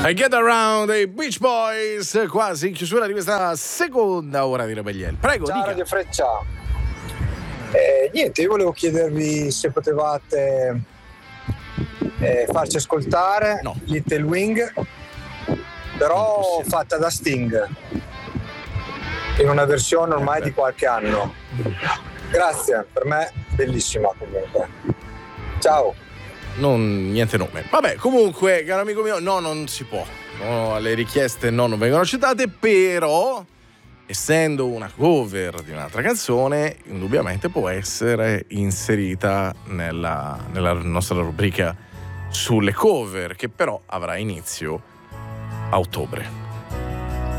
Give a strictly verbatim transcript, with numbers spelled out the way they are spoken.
I Get Around dei Beach Boys, quasi in chiusura di questa seconda ora di Rebellion. Prego, ciao dica. Radio Freccia. Eh, niente, io volevo chiedervi se potevate eh, farci ascoltare no. Little Wing, però fatta da Sting, in una versione ormai di qualche anno. Grazie, per me bellissima comunque. Ciao. Non, niente nome. Vabbè, comunque, caro amico mio, no, non si può. No, le richieste no, non vengono accettate, però, essendo una cover di un'altra canzone, indubbiamente può essere inserita nella, nella nostra rubrica sulle cover, che però avrà inizio a ottobre.